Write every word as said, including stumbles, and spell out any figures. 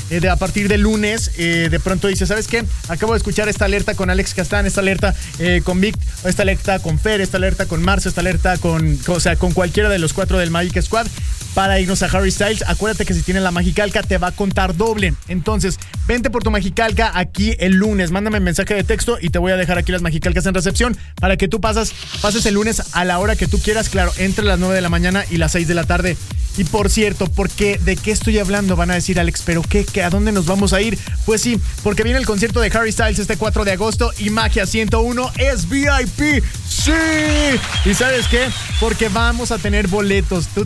eh, de, a partir del lunes, eh, de pronto dices, ¿sabes qué? Acabo de escuchar esta alerta con Alex Castán, esta alerta eh, con Vic, esta alerta con Fer, esta alerta con Marce, esta alerta con, o sea, con cualquiera de los cuatro del Magic Squad para irnos a Harry Styles. Acuérdate que si tienes la Magicalca te va a contar doble. Entonces, vente por tu Magicalca aquí el lunes. Mándame mensaje de texto y te voy a dejar aquí las Magicalcas en recepción para que tú pasas, pases el lunes a la hora que tú quieras, claro, entre las nueve de la mañana y las seis de la tarde. Y por cierto, porque ¿de qué estoy hablando? Van a decir, Alex, ¿pero qué? ¿Qué? ¿A dónde nos vamos a ir? Pues sí, porque viene el concierto de Harry Styles este cuatro de agosto y Magia ciento uno es V I P. ¡Sí! ¿Y sabes qué? Porque vamos a tener boletos. Tú